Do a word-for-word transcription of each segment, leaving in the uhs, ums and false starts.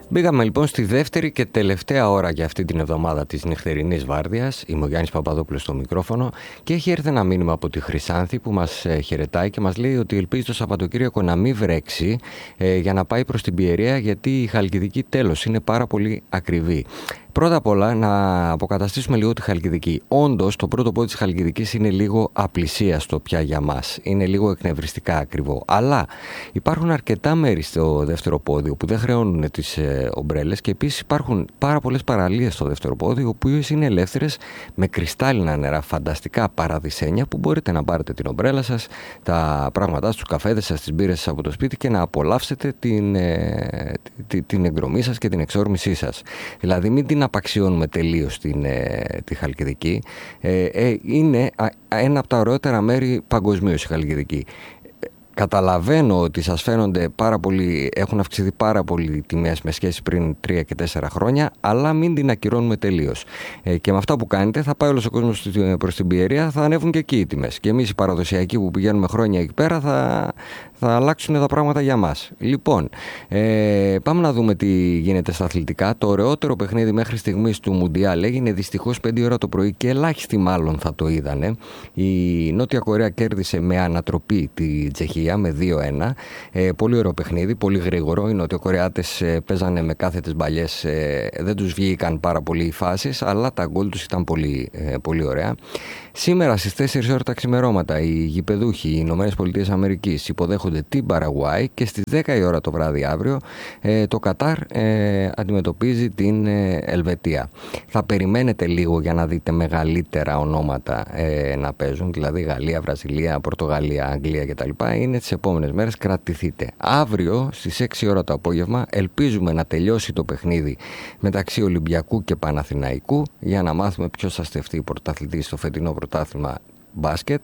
Μπήκαμε λοιπόν στη δεύτερη και τελευταία ώρα για αυτή την εβδομάδα της νυχτερινής βάρδιας. Είμαι ο Γιάννης Παπαδόπουλος στο μικρόφωνο και έχει έρθει ένα μήνυμα από τη Χρυσάνθη που μας χαιρετάει και μας λέει ότι ελπίζει το Σαββατοκύριακο να μην βρέξει ε, για να πάει προς την Πιερία, γιατί η Χαλκιδική τέλος είναι πάρα πολύ ακριβή. Πρώτα απ' όλα να αποκαταστήσουμε λίγο τη Χαλκιδική. Όντως το πρώτο πόδι της Χαλκιδικής είναι λίγο απλησίαστο πια για μας. Είναι λίγο εκνευριστικά ακριβό. Αλλά υπάρχουν αρκετά μέρη στο δεύτερο πόδι που δεν χρεώνουν τις ε, ομπρέλες, και επίσης υπάρχουν πάρα πολλές παραλίες στο δεύτερο πόδι, οι οποίες είναι ελεύθερες με κρυστάλλινα νερά, φανταστικά παραδεισένια, που μπορείτε να πάρετε την ομπρέλα σας, τα πράγματά σας, τους καφέδες σας, τις μπύρες σας από το σπίτι και να απολαύσετε την, ε, την, την εγκρομή σας και την εξόρμησή σας. Δηλαδή μην την απαξιώνουμε τελείως την, ε, τη Χαλκιδική. Ε, ε, είναι α, ένα από τα ωραιότερα μέρη παγκοσμίως η Χαλκιδική. Καταλαβαίνω ότι σας φαίνονται πάρα πολύ, έχουν αυξηθεί πάρα πολύ οι τιμές με σχέση πριν τρία και τέσσερα χρόνια, αλλά μην την ακυρώνουμε τελείως. Ε, και με αυτά που κάνετε θα πάει όλος ο κόσμος προς την Πιερία, θα ανέβουν και εκεί οι τιμές. Και εμείς οι παραδοσιακοί που πηγαίνουμε χρόνια εκεί πέρα θα, θα αλλάξουν τα πράγματα για μας. Λοιπόν, ε, πάμε να δούμε τι γίνεται στα αθλητικά. Το ωραιότερο παιχνίδι μέχρι στιγμής του Μουντιάλ έγινε δυστυχώς πέντε ώρα το πρωί και ελάχιστοι μάλλον θα το είδανε. Η Νότια Κορέα κέρδισε με ανατροπή τη Τσεχία με δύο ένα. Ε, πολύ ωραίο παιχνίδι, πολύ γρήγορο. Οι Νοτιοκορεάτες ε, παίζανε με κάθετες μπαλιές, ε, δεν τους βγήκαν πάρα πολύ οι φάσεις, αλλά τα γκολ τους ήταν πολύ, ε, πολύ ωραία. Σήμερα στις τέσσερις ώρα τα ξημερώματα οι γηπεδούχοι, οι Ηνωμένες Πολιτείες Αμερικής, υποδέχονται την Παραγουάη, και στις δέκα η ώρα το βράδυ αύριο ε, το Κατάρ ε, αντιμετωπίζει την ε, Ελβετία. Θα περιμένετε λίγο για να δείτε μεγαλύτερα ονόματα ε, να παίζουν, δηλαδή Γαλλία, Βραζιλία, Πορτογαλία, Αγγλία κτλ. Είναι τις επόμενες μέρες, κρατηθείτε. Αύριο στις έξι ώρα το απόγευμα ελπίζουμε να τελειώσει το παιχνίδι μεταξύ Ολυμπιακού και Παναθηναϊκού, για να μάθουμε ποιος θα στεφτεί πρωταθλητής στο φετινό πρωτάθλημα μπάσκετ.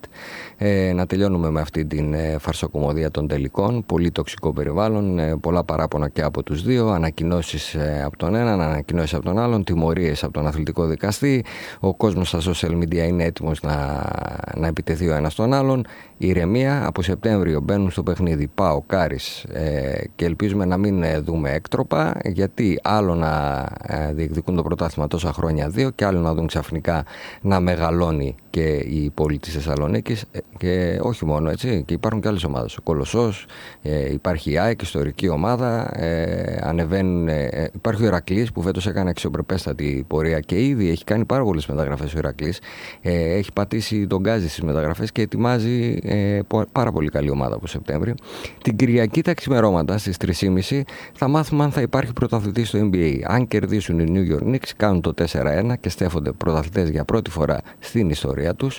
Ε, να τελειώνουμε με αυτή την ε, φαρσοκομωδία των τελικών. Πολύ τοξικό περιβάλλον, ε, πολλά παράπονα και από τους δύο, ανακοινώσεις ε, από τον έναν, ανακοινώσεις από τον άλλον, τιμωρίες από τον αθλητικό δικαστή. Ο κόσμος στα social media είναι έτοιμος να, να επιτεθεί ο ένας τον άλλον. Ηρεμία. Από Σεπτέμβριο μπαίνουν στο παιχνίδι ΠΑΟΚ Άρης ε, και ελπίζουμε να μην ε, δούμε έκτροπα, γιατί άλλο να ε, διεκδικούν το πρωτάθλημα τόσα χρόνια δύο, και άλλο να δουν ξαφνικά να μεγαλώνει και η πόλη της Θεσσαλονίκης, και όχι μόνο έτσι, και υπάρχουν και άλλες ομάδες. Ο Κολοσσός, ε, υπάρχει η ΑΕΚ, ιστορική ομάδα, ε, ανεβαίνουν, ε, υπάρχει ο Ηρακλής που φέτος έκανε αξιοπρεπέστατη πορεία και ήδη έχει κάνει πάρα πολλές μεταγραφές ο Ηρακλής, ε, έχει πατήσει τον γκάζι στις μεταγραφές και ετοιμάζει ε, πάρα πολύ καλή ομάδα από Σεπτέμβριο. Την Κυριακή τα ξημερώματα στις τρεις και μισή θα μάθουμε αν θα υπάρχει πρωταθλητής στο N B A. Αν κερδίσουν οι New York Knicks, κάνουν το τέσσερα ένα και στέφονται πρωταθλητές για πρώτη φορά στην ιστορία τους.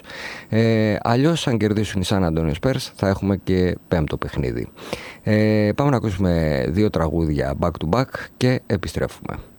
Ε, αλλιώς αν κερδίσουν οι San Antonio Spurs θα έχουμε και πέμπτο παιχνίδι. Ε, πάμε να ακούσουμε δύο τραγούδια back to back και επιστρέφουμε.